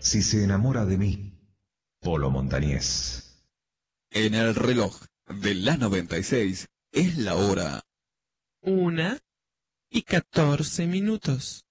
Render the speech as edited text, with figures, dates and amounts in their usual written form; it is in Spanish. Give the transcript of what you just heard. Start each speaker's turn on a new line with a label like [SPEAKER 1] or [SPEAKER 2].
[SPEAKER 1] si se enamora de mí. Polo Montañés.
[SPEAKER 2] En el reloj de la 96 es la hora
[SPEAKER 3] 1:14.